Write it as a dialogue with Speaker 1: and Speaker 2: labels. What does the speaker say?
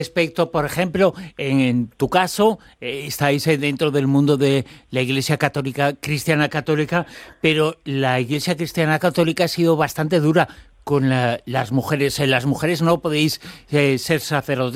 Speaker 1: Respecto, por ejemplo, en tu caso, estáis dentro del mundo de la Iglesia Católica, Cristiana Católica, pero la Iglesia Cristiana Católica ha sido bastante dura con las mujeres. Las mujeres no podéis ser sacerdotes.